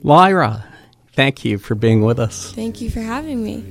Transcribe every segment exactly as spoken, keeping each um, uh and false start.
Lyra, thank you for being with us. Thank you for having me.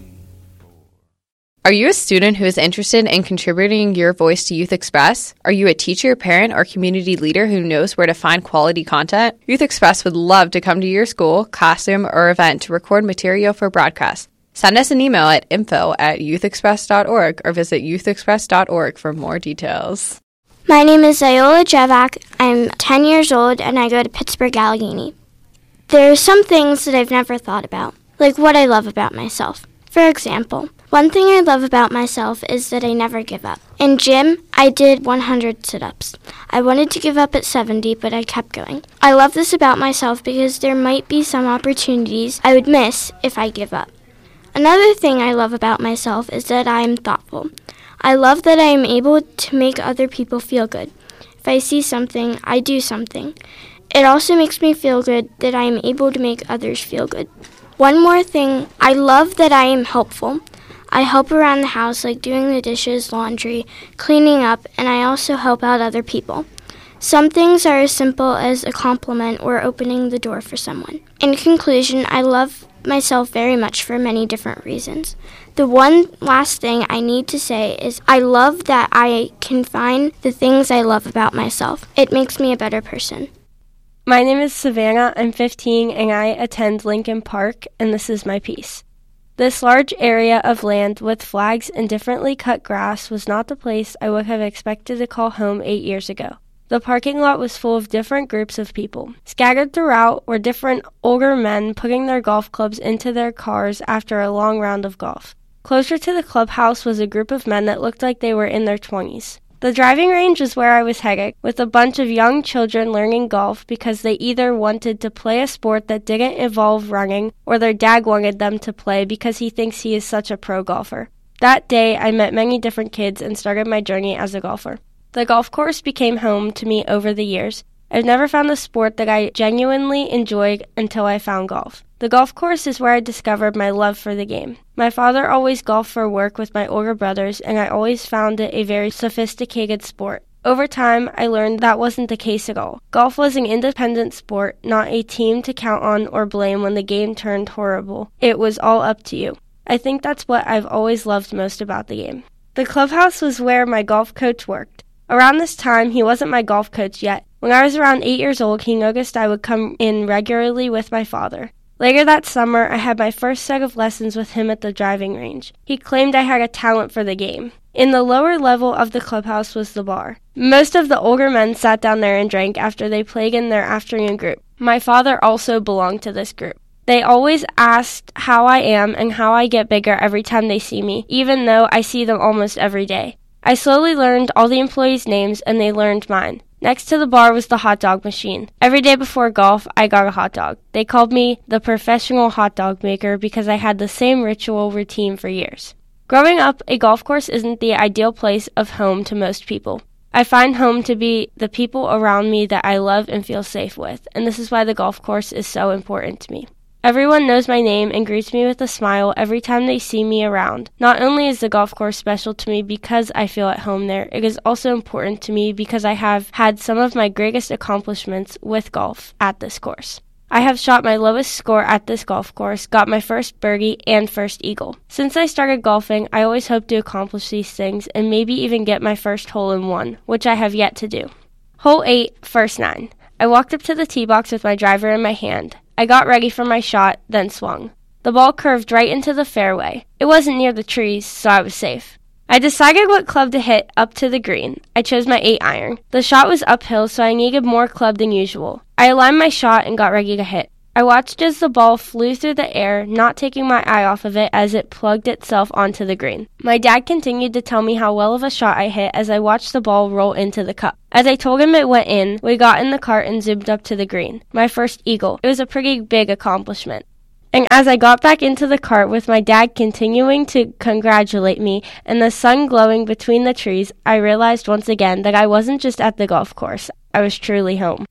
Are you a student who is interested in contributing your voice to Youth Express? Are you a teacher, parent, or community leader who knows where to find quality content? Youth Express would love to come to your school, classroom, or event to record material for broadcast. Send us an email at info at youthexpress dot org or visit youth express dot org for more details. My name is Iola Jevak. I'm ten years old and I go to Pittsburgh Allegheny. There are some things that I've never thought about, like what I love about myself. For example, one thing I love about myself is that I never give up. In gym, I did one hundred sit-ups. I wanted to give up at seventy, but I kept going. I love this about myself because there might be some opportunities I would miss if I give up. Another thing I love about myself is that I am thoughtful. I love that I am able to make other people feel good. If I see something, I do something. It also makes me feel good that I am able to make others feel good. One more thing, I love that I am helpful. I help around the house, like doing the dishes, laundry, cleaning up, and I also help out other people. Some things are as simple as a compliment or opening the door for someone. In conclusion, I love myself very much for many different reasons. The one last thing I need to say is I love that I can find the things I love about myself. It makes me a better person. My name is Savannah. I'm fifteen and I attend Lincoln Park, and this is my piece. This large area of land with flags and differently cut grass was not the place I would have expected to call home eight years ago. The parking lot was full of different groups of people. Scattered throughout were different older men putting their golf clubs into their cars after a long round of golf. Closer to the clubhouse was a group of men that looked like they were in their twenties. The driving range is where I was headed, with a bunch of young children learning golf because they either wanted to play a sport that didn't involve running, or their dad wanted them to play because he thinks he is such a pro golfer. That day, I met many different kids and started my journey as a golfer. The golf course became home to me over the years. I've never found a sport that I genuinely enjoyed until I found golf. The golf course is where I discovered my love for the game. My father always golfed for work with my older brothers, and I always found it a very sophisticated sport. Over time, I learned that wasn't the case at all. Golf was an independent sport, not a team to count on or blame when the game turned horrible. It was all up to you. I think that's what I've always loved most about the game. The clubhouse was where my golf coach worked. Around this time, he wasn't my golf coach yet. When I was around eight years old, he noticed I would come in regularly with my father. Later that summer, I had my first set of lessons with him at the driving range. He claimed I had a talent for the game. In the lower level of the clubhouse was the bar. Most of the older men sat down there and drank after they played in their afternoon group. My father also belonged to this group. They always asked how I am and how I get bigger every time they see me, even though I see them almost every day. I slowly learned all the employees' names, and they learned mine. Next to the bar was the hot dog machine. Every day before golf, I got a hot dog. They called me the professional hot dog maker because I had the same ritual routine for years. Growing up, a golf course isn't the ideal place of home to most people. I find home to be the people around me that I love and feel safe with, and this is why the golf course is so important to me. Everyone knows my name and greets me with a smile every time they see me around. Not only is the golf course special to me because I feel at home there, it is also important to me because I have had some of my greatest accomplishments with golf at this course. I have shot my lowest score at this golf course, got my first birdie, and first eagle. Since I started golfing, I always hoped to accomplish these things and maybe even get my first hole in one, which I have yet to do. Hole eight, first nine. I walked up to the tee box with my driver in my hand. I got ready for my shot, then swung. The ball curved right into the fairway. It wasn't near the trees, so I was safe. I decided what club to hit up to the green. I chose my eight iron. The shot was uphill, so I needed more club than usual. I aligned my shot and got ready to hit. I watched as the ball flew through the air, not taking my eye off of it as it plugged itself onto the green. My dad continued to tell me how well of a shot I hit as I watched the ball roll into the cup. As I told him it went in, we got in the cart and zoomed up to the green. My first eagle. It was a pretty big accomplishment. And as I got back into the cart with my dad continuing to congratulate me and the sun glowing between the trees, I realized once again that I wasn't just at the golf course. I was truly home.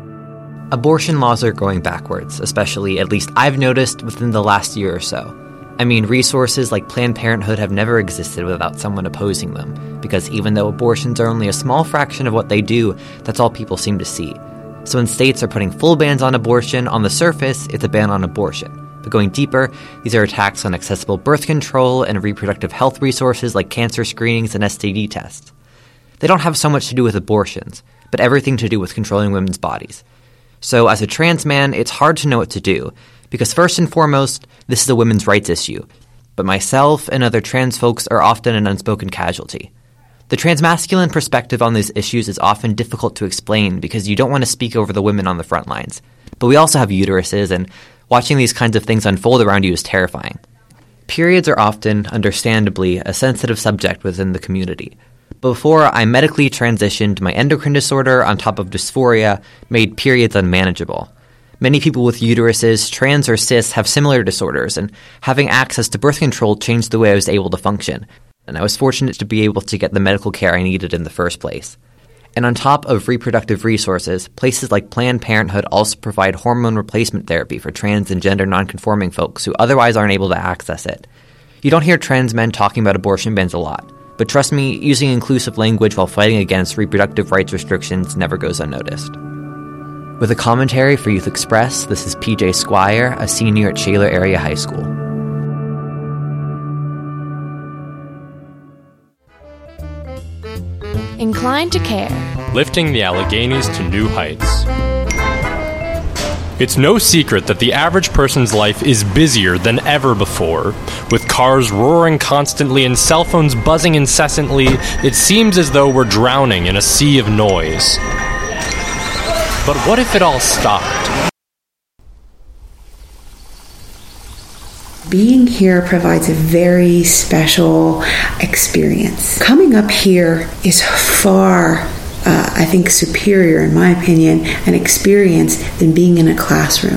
Abortion laws are going backwards, especially, at least I've noticed, within the last year or so. I mean, resources like Planned Parenthood have never existed without someone opposing them, because even though abortions are only a small fraction of what they do, that's all people seem to see. So when states are putting full bans on abortion, on the surface, it's a ban on abortion. But going deeper, these are attacks on accessible birth control and reproductive health resources like cancer screenings and S T D tests. They don't have so much to do with abortions, but everything to do with controlling women's bodies. So as a trans man, it's hard to know what to do, because first and foremost, this is a women's rights issue. But myself and other trans folks are often an unspoken casualty. The transmasculine perspective on these issues is often difficult to explain because you don't want to speak over the women on the front lines. But we also have uteruses, and watching these kinds of things unfold around you is terrifying. Periods are often, understandably, a sensitive subject within the community. Before I medically transitioned, my endocrine disorder, on top of dysphoria, made periods unmanageable. Many people with uteruses, trans or cis, have similar disorders, and having access to birth control changed the way I was able to function. And I was fortunate to be able to get the medical care I needed in the first place. And on top of reproductive resources, places like Planned Parenthood also provide hormone replacement therapy for trans and gender nonconforming folks who otherwise aren't able to access it. You don't hear trans men talking about abortion bans a lot, but trust me, using inclusive language while fighting against reproductive rights restrictions never goes unnoticed. With a commentary for Youth Express, this is P J Squire, a senior at Shaler Area High School. Inclined to Care. Lifting the Alleghenies to new heights. It's no secret that the average person's life is busier than ever before. With cars roaring constantly and cell phones buzzing incessantly, it seems as though we're drowning in a sea of noise. But what if it all stopped? Being here provides a very special experience. Coming up here is far, uh, I think, superior, in my opinion, an experience than being in a classroom.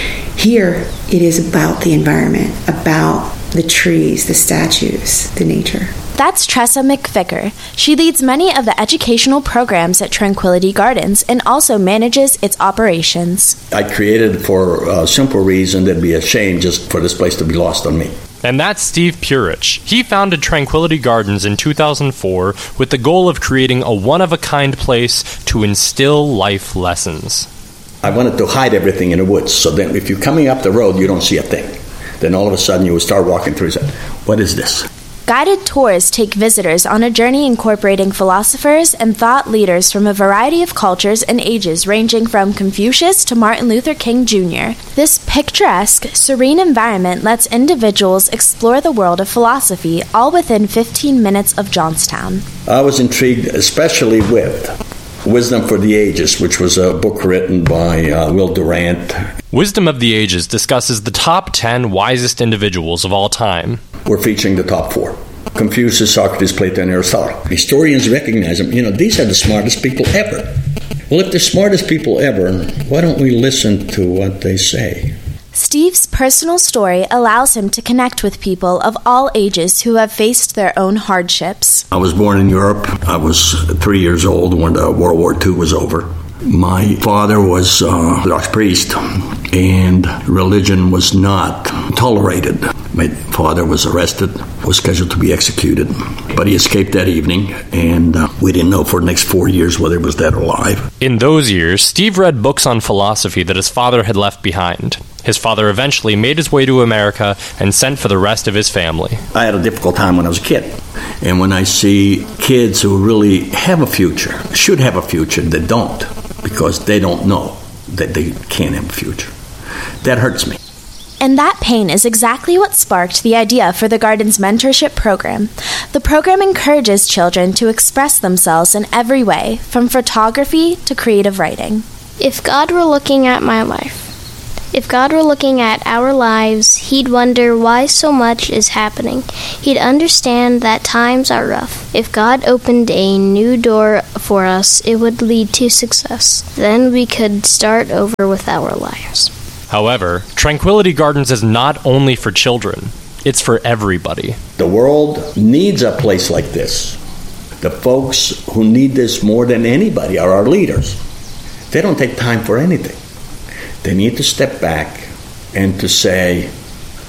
Here, it is about the environment, about the trees, the statues, the nature. That's Tressa McVicker. She leads many of the educational programs at Tranquility Gardens and also manages its operations. I created it for a simple reason that it'd be a shame just for this place to be lost on me. And that's Steve Purich. He founded Tranquility Gardens in two thousand four with the goal of creating a one-of-a-kind place to instill life lessons. I wanted to hide everything in the woods, so then if you're coming up the road, you don't see a thing. Then all of a sudden you would start walking through and say, what is this? Guided tours take visitors on a journey incorporating philosophers and thought leaders from a variety of cultures and ages ranging from Confucius to Martin Luther King Junior This picturesque, serene environment lets individuals explore the world of philosophy all within fifteen minutes of Johnstown. I was intrigued especially with Wisdom for the Ages, which was a book written by uh, Will Durant. Wisdom of the Ages discusses the top ten wisest individuals of all time. We're featuring the top four. Confucius, Socrates, Plato, and Aristotle. Historians recognize them. You know, these are the smartest people ever. Well, if they're smartest people ever, why don't we listen to what they say? Steve's personal story allows him to connect with people of all ages who have faced their own hardships. I was born in Europe. I was three years old when uh, World War Two was over. My father was uh, an Orthodox priest, and religion was not tolerated. My father was arrested, was scheduled to be executed, but he escaped that evening, and uh, we didn't know for the next four years whether he was dead or alive. In those years, Steve read books on philosophy that his father had left behind. His father eventually made his way to America and sent for the rest of his family. I had a difficult time when I was a kid. And when I see kids who really have a future, should have a future, that don't, because they don't know that they can't have a future, that hurts me. And that pain is exactly what sparked the idea for the Garden's mentorship program. The program encourages children to express themselves in every way, from photography to creative writing. If God were looking at my life, if God were looking at our lives, he'd wonder why so much is happening. He'd understand that times are rough. If God opened a new door for us, it would lead to success. Then we could start over with our lives. However, Tranquility Gardens is not only for children, it's for everybody. The world needs a place like this. The folks who need this more than anybody are our leaders. They don't take time for anything. They need to step back and to say,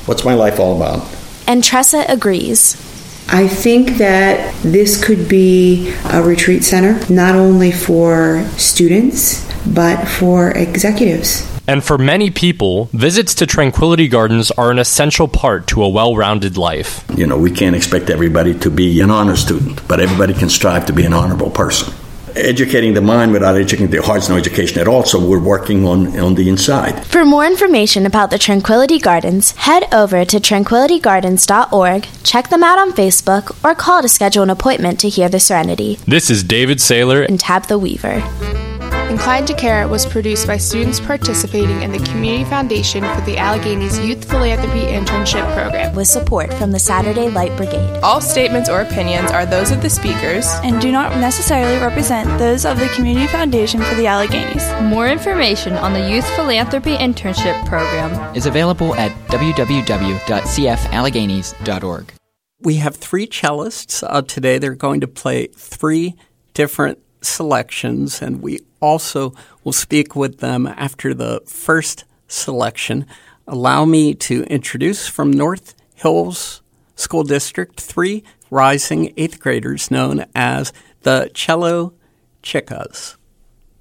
What's my life all about? And Tressa agrees. I think that this could be a retreat center, not only for students, but for executives. And for many people, visits to Tranquility Gardens are an essential part to a well-rounded life. You know, we can't expect everybody to be an honor student, but everybody can strive to be an honorable person. Educating the mind without educating the heart's no education at all, so we're working on, on the inside. For more information about the Tranquility Gardens, head over to tranquility gardens dot org, check them out on Facebook, or call to schedule an appointment to hear the Serenity. This is David Saylor and Tabitha Weaver. Inclined to Care was produced by students participating in the Community Foundation for the Alleghenies Youth Philanthropy Internship Program, with support from the Saturday Light Brigade. All statements or opinions are those of the speakers and do not necessarily represent those of the Community Foundation for the Alleghenies. More information on the Youth Philanthropy Internship Program is available at w w w dot c f alleghenies dot org. We have three cellists. Uh, today they're going to play three different selections, and we also will speak with them after the first selection. Allow me to introduce from North Hills School District, three rising eighth graders known as the Cello Chicas.